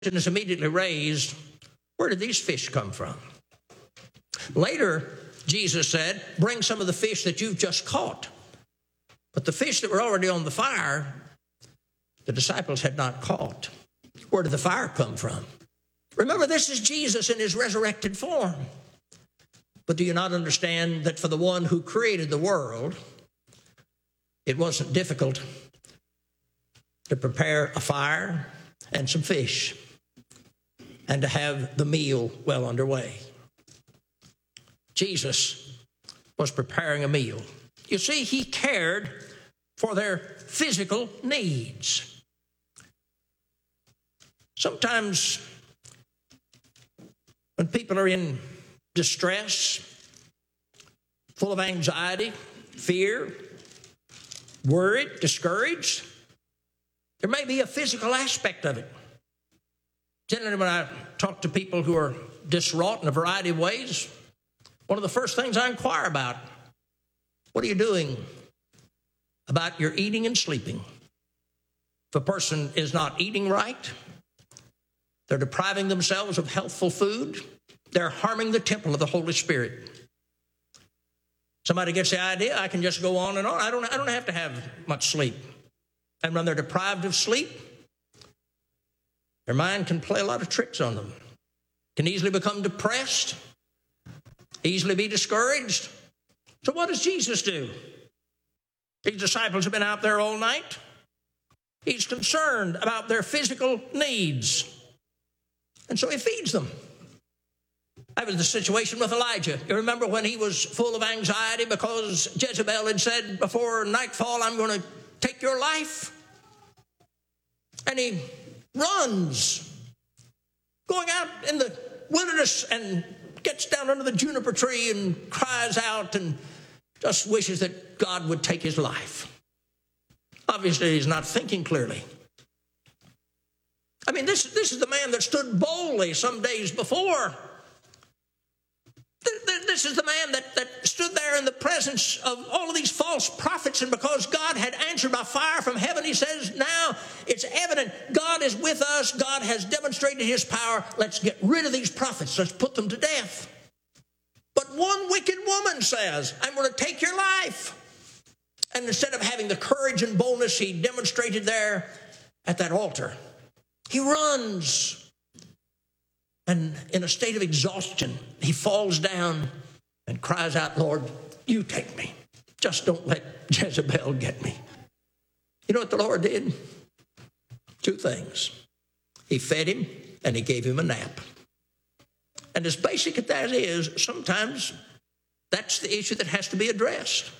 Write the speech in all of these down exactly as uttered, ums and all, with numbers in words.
is immediately raised, where did these fish come from? Later, Jesus said, bring some of the fish that you've just caught. But the fish that were already on the fire, the disciples had not caught. Where did the fire come from? Remember, this is Jesus in his resurrected form. But do you not understand that for the one who created the world, it wasn't difficult to prepare a fire and some fish and to have the meal well underway? Jesus was preparing a meal. You see, he cared for their physical needs. Sometimes when people are in distress, full of anxiety, fear, worried, discouraged, there may be a physical aspect of it. Generally, when I talk to people who are distraught in a variety of ways, one of the first things I inquire about, what are you doing about your eating and sleeping? If a person is not eating right, they're depriving themselves of healthful food, they're harming the temple of the Holy Spirit. Somebody gets the idea, I can just go on and on. I don't, I don't have to have much sleep. And when they're deprived of sleep, their mind can play a lot of tricks on them. Can easily become depressed, easily be discouraged. So what does Jesus do? These disciples have been out there all night. He's concerned about their physical needs. And so he feeds them. That was the situation with Elijah. You remember when he was full of anxiety because Jezebel had said, before nightfall, I'm going to take your life? And he runs, going out in the wilderness, and gets down under the juniper tree and cries out and just wishes that God would take his life. Obviously, he's not thinking clearly. I mean, this, this is the man that stood boldly some days before. This is the man that, that stood there in the presence of all of these false prophets, and because God had answered by fire from heaven, he says, now it's evident God is with us. God has demonstrated his power. Let's get rid of these prophets. Let's put them to death. But one wicked woman says, I'm going to take your life. And instead of having the courage and boldness he demonstrated there at that altar, he runs. And in a state of exhaustion, he falls down and cries out, Lord, you take me. Just don't let Jezebel get me. You know what the Lord did? Two things. He fed him and he gave him a nap. And as basic as that is, sometimes that's the issue that has to be addressed.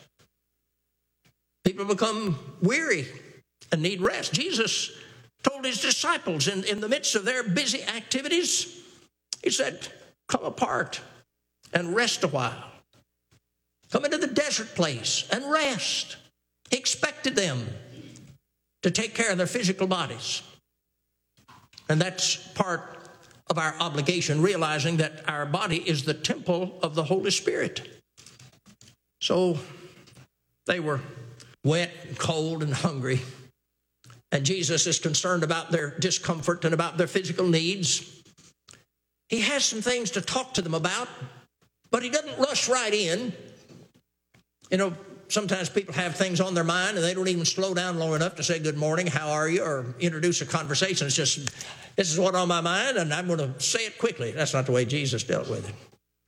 People become weary and need rest. Jesus told his disciples in, in the midst of their busy activities, he said, come apart and rest a while. Come into the desert place and rest. He expected them to take care of their physical bodies. And that's part of our obligation, realizing that our body is the temple of the Holy Spirit. So they were wet and cold and hungry. And Jesus is concerned about their discomfort and about their physical needs. He has some things to talk to them about, but he doesn't rush right in. You know, sometimes people have things on their mind and they don't even slow down long enough to say good morning, how are you, or introduce a conversation. It's just, this is what's on my mind, and I'm going to say it quickly. That's not the way Jesus dealt with it.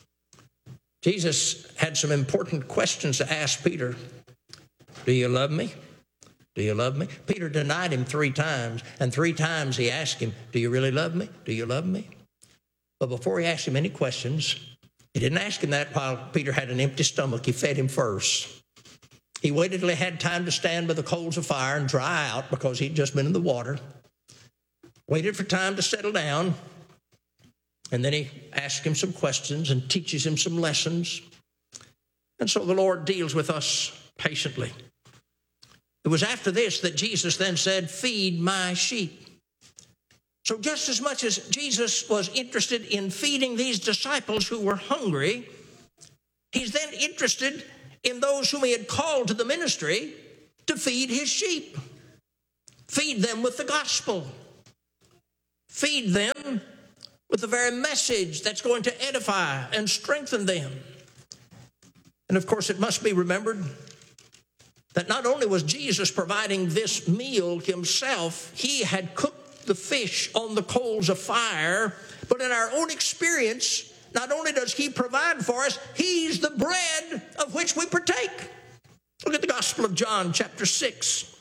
Jesus had some important questions to ask Peter. Do you love me? Do you love me? Peter denied him three times, and three times he asked him, do you really love me? Do you love me? But before he asked him any questions, he didn't ask him that while Peter had an empty stomach. He fed him first. He waited till he had time to stand by the coals of fire and dry out because he'd just been in the water. Waited for time to settle down. And then he asked him some questions and teaches him some lessons. And so the Lord deals with us patiently. It was after this that Jesus then said, feed my sheep. So just as much as Jesus was interested in feeding these disciples who were hungry, he's then interested in those whom he had called to the ministry to feed his sheep. Feed them with the gospel. feed them with the very message that's going to edify and strengthen them. And of course, it must be remembered that not only was Jesus providing this meal himself, he had cooked the fish on the coals of fire, but in our own experience, not only does he provide for us, he's the bread of which we partake. Look at the Gospel of John, chapter six.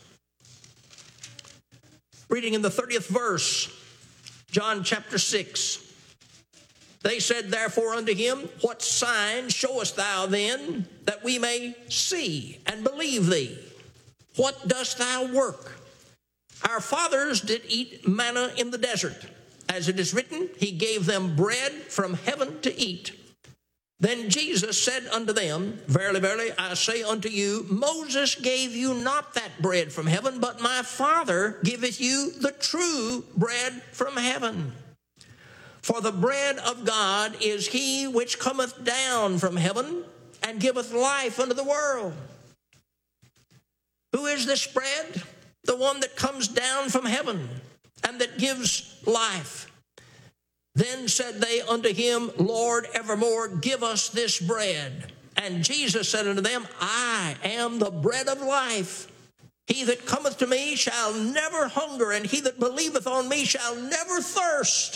Reading in the thirtieth verse, John chapter six. They said therefore unto him, what sign showest thou then, that we may see and believe thee? What dost thou work? Our fathers did eat manna in the desert. As it is written, he gave them bread from heaven to eat. Then Jesus said unto them, verily, verily, I say unto you, Moses gave you not that bread from heaven, but my Father giveth you the true bread from heaven. For the bread of God is he which cometh down from heaven and giveth life unto the world. Who is this bread? The one that comes down from heaven and that gives life. Then said they unto him, Lord, evermore give us this bread. And Jesus said unto them, I am the bread of life. He that cometh to me shall never hunger, and he that believeth on me shall never thirst.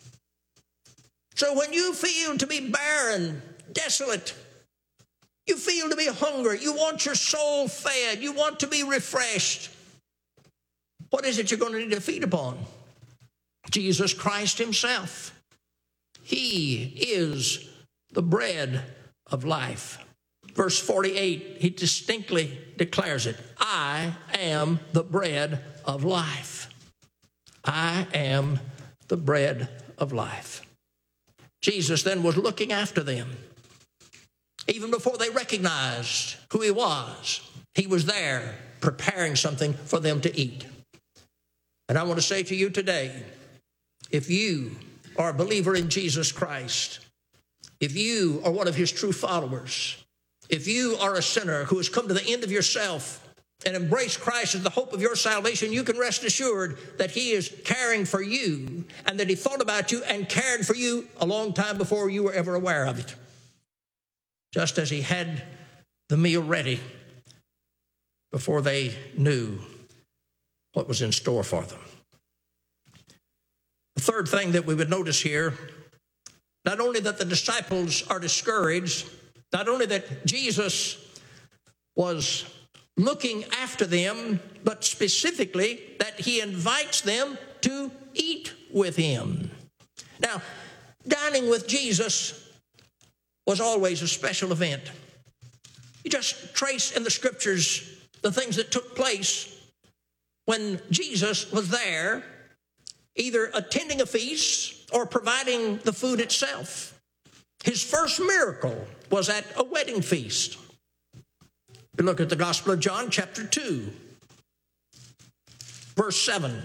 So when you feel to be barren, desolate, you feel to be hungry, you want your soul fed, you want to be refreshed, what is it you're going to need to feed upon? Jesus Christ himself. He is the bread of life. Verse forty-eight, he distinctly declares it. I am the bread of life. I am the bread of life. Jesus then was looking after them. Even before they recognized who he was, he was there preparing something for them to eat. And I want to say to you today, if you are a believer in Jesus Christ, if you are one of his true followers, if you are a sinner who has come to the end of yourself and embraced Christ as the hope of your salvation, you can rest assured that he is caring for you and that he thought about you and cared for you a long time before you were ever aware of it. Just as he had the meal ready before they knew what was in store for them. The third thing that we would notice here, not only that the disciples are discouraged, not only that Jesus was looking after them, but specifically that he invites them to eat with him. Now, dining with Jesus was always a special event. You just trace in the scriptures the things that took place when Jesus was there, either attending a feast or providing the food itself. His first miracle was at a wedding feast. We look at the Gospel of John, chapter two, verse seven.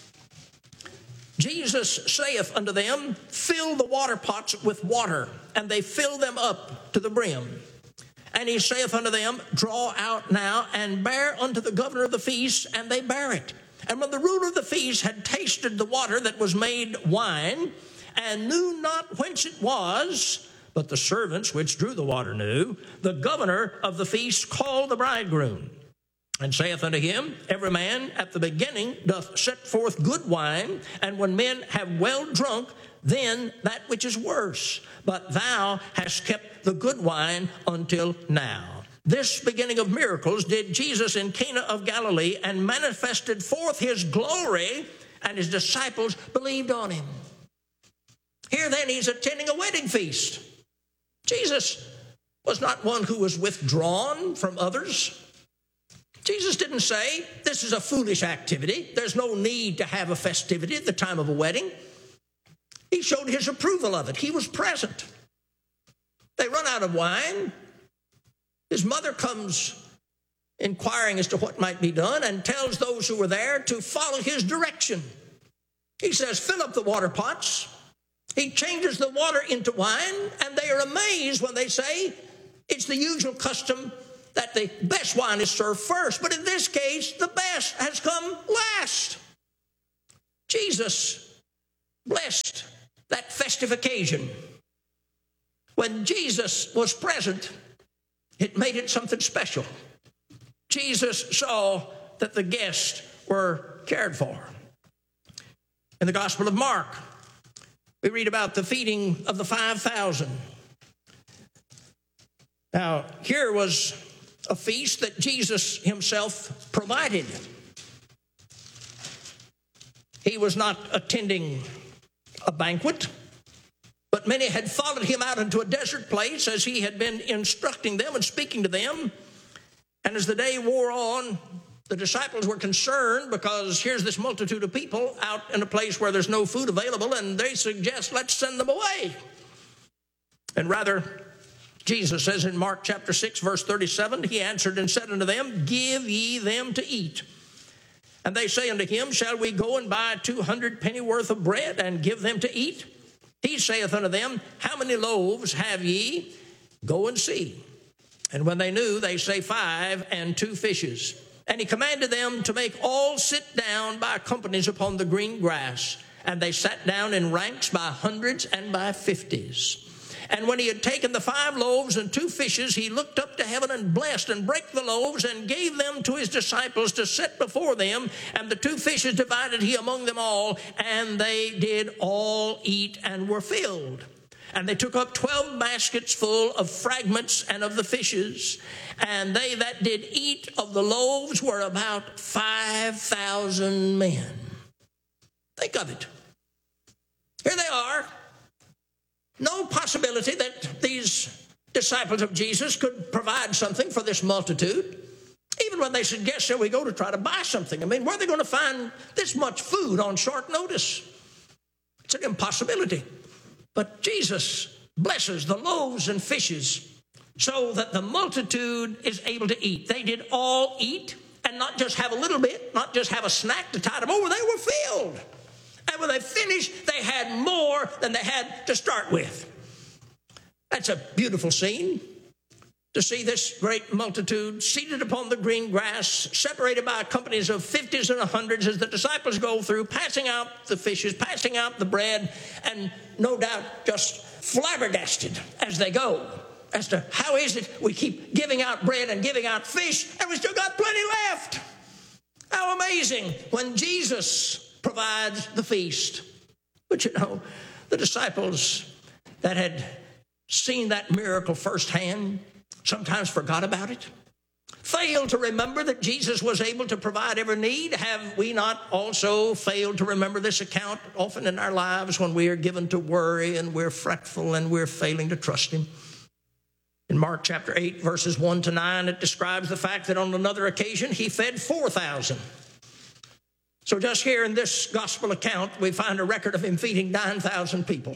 Jesus saith unto them, fill the water pots with water, and they fill them up to the brim. And he saith unto them, draw out now, and bear unto the governor of the feast, and they bear it. And when the ruler of the feast had tasted the water that was made wine, and knew not whence it was, but the servants which drew the water knew, the governor of the feast called the bridegroom, and saith unto him, every man at the beginning doth set forth good wine, and when men have well drunk, then that which is worse. But thou hast kept the good wine until now. This beginning of miracles did Jesus in Cana of Galilee, and manifested forth his glory, and his disciples believed on him. Here then he's attending a wedding feast. Jesus was not one who was withdrawn from others. Jesus didn't say, this is a foolish activity. There's no need to have a festivity at the time of a wedding. He showed his approval of it. He was present. They run out of wine. His mother comes inquiring as to what might be done and tells those who were there to follow his direction. He says, fill up the water pots. He changes the water into wine, and they are amazed when they say it's the usual custom that the best wine is served first. But in this case, the best has come last. Jesus blessed that festive occasion. When Jesus was present, it made it something special. Jesus saw that the guests were cared for. In the Gospel of Mark, we read about the feeding of the five thousand. Now, here was a feast that Jesus himself provided. He was not attending a banquet, but many had followed him out into a desert place as he had been instructing them and speaking to them. And as the day wore on, the disciples were concerned because here's this multitude of people out in a place where there's no food available, and they suggest, let's send them away. And rather, Jesus says in Mark chapter six, verse thirty-seven, he answered and said unto them, give ye them to eat. And they say unto him, shall we go and buy two hundred pennyworth of bread and give them to eat? He saith unto them, how many loaves have ye? Go and see. And when they knew, they say five and two fishes. And he commanded them to make all sit down by companies upon the green grass. And they sat down in ranks by hundreds and by fifties. And when he had taken the five loaves and two fishes, he looked up to heaven and blessed and brake the loaves and gave them to his disciples to set before them. And the two fishes divided he among them all, and they did all eat and were filled. And they took up twelve baskets full of fragments and of the fishes. And they that did eat of the loaves were about five thousand men. Think of it. Here they are. No possibility that these disciples of Jesus could provide something for this multitude. Even when they suggest, shall we go to try to buy something? I mean, where are they going to find this much food on short notice? It's an impossibility. But Jesus blesses the loaves and fishes so that the multitude is able to eat. They did all eat, and not just have a little bit, not just have a snack to tide them over. They were filled. And when they finished, they had more than they had to start with. That's a beautiful scene, to see this great multitude seated upon the green grass, separated by companies of fifties and hundreds as the disciples go through, passing out the fishes, passing out the bread, and no doubt just flabbergasted as they go as to how is it we keep giving out bread and giving out fish and we still got plenty left. How amazing when Jesus provides the feast. But you know, the disciples that had seen that miracle firsthand sometimes forgot about it, failed to remember that Jesus was able to provide every need. Have we not also failed to remember this account often in our lives when we are given to worry and we're fretful and we're failing to trust him? In Mark chapter eight, verses one to nine, it describes the fact that on another occasion he fed four thousand. So just here in this gospel account, we find a record of him feeding nine thousand people.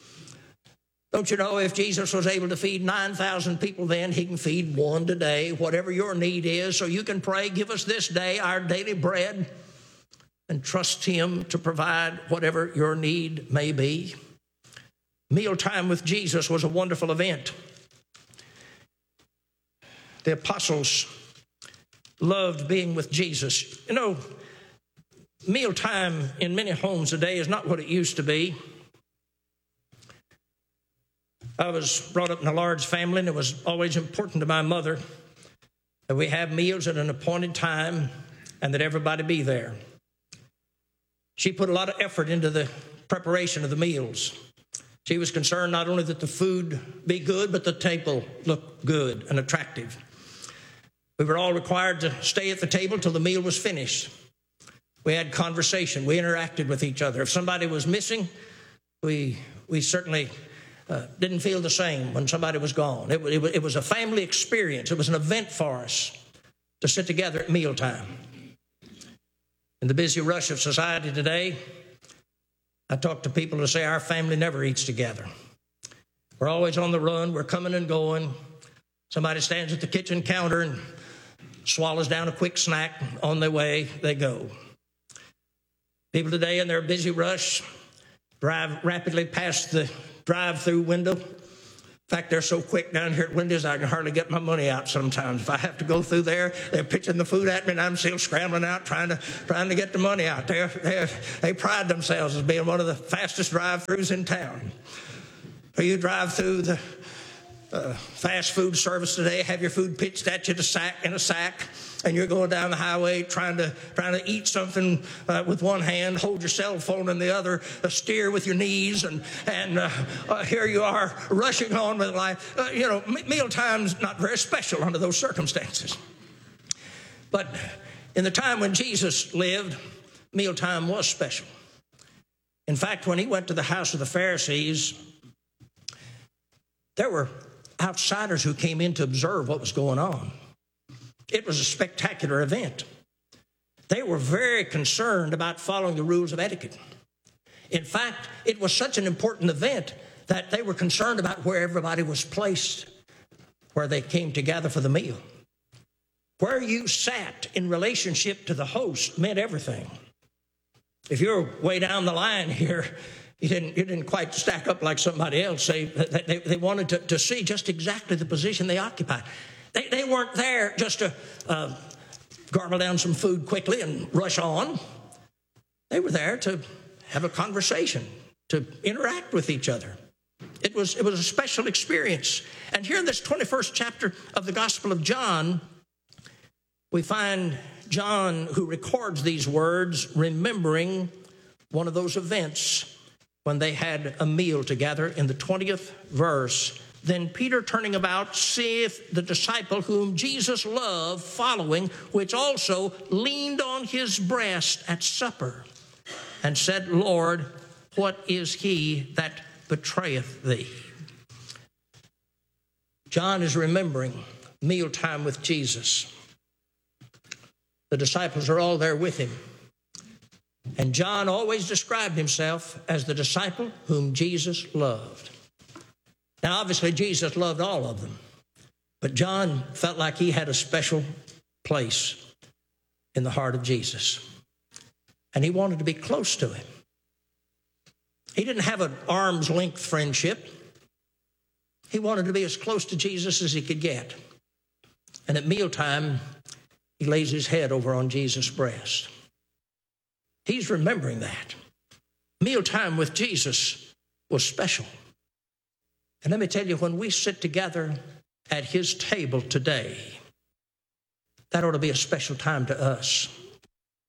Don't you know, if Jesus was able to feed nine thousand people then, he can feed one today, whatever your need is. So you can pray, give us this day our daily bread, and trust him to provide whatever your need may be. Mealtime with Jesus was a wonderful event. The apostles loved being with Jesus. You know, mealtime in many homes today is not what it used to be. I was brought up in a large family, and it was always important to my mother that we have meals at an appointed time and that everybody be there. She put a lot of effort into the preparation of the meals. She was concerned not only that the food be good, but the table look good and attractive. We were all required to stay at the table till the meal was finished. We had conversation. We interacted with each other. If somebody was missing, we we certainly uh, didn't feel the same when somebody was gone. It, it, it was a family experience. It was an event for us to sit together at mealtime. In the busy rush of society today, I talk to people who say our family never eats together. We're always on the run. We're coming and going. Somebody stands at the kitchen counter and swallows down a quick snack. On their way, they go. People today in their busy rush drive rapidly past the drive-through window, In fact, they're so quick down here at Wendy's, I can hardly get my money out sometimes. If I have to go through there, they're pitching the food at me, and I'm still scrambling out trying to trying to get the money out. They're, they're, they pride themselves as being one of the fastest drive-thrus in town. Or you drive through the uh, fast food service today, have your food pitched at you in a sack, in a sack, and you're going down the highway trying to trying to eat something uh, with one hand, hold your cell phone in the other, uh, steer with your knees, and and uh, uh, here you are rushing on with life. Uh, you know, me- mealtime's not very special under those circumstances. But in the time when Jesus lived, mealtime was special. In fact, when he went to the house of the Pharisees, there were outsiders who came in to observe what was going on. It was a spectacular event. They were very concerned about following the rules of etiquette. In fact, it was such an important event that they were concerned about where everybody was placed, where they came together for the meal. Where you sat in relationship to the host meant everything. If you're way down the line here, you didn't, you didn't quite stack up like somebody else. They, they, they wanted to, to see just exactly the position they occupied. They, they weren't there just to uh, gargle down some food quickly and rush on. They were there to have a conversation, to interact with each other. It was, it was a special experience. And here in this twenty-first chapter of the Gospel of John, we find John, who records these words, remembering one of those events when they had a meal together. In the twentieth verse, then Peter, turning about, seeth the disciple whom Jesus loved following, which also leaned on his breast at supper, and said, Lord, what is he that betrayeth thee? John is remembering mealtime with Jesus. The disciples are all there with him. And John always described himself as the disciple whom Jesus loved. Now, obviously, Jesus loved all of them, but John felt like he had a special place in the heart of Jesus, and he wanted to be close to him. He didn't have an arm's length friendship. He wanted to be as close to Jesus as he could get. And at mealtime, he lays his head over on Jesus' breast. He's remembering that. Mealtime with Jesus was special. And let me tell you, when we sit together at his table today, that ought to be a special time to us.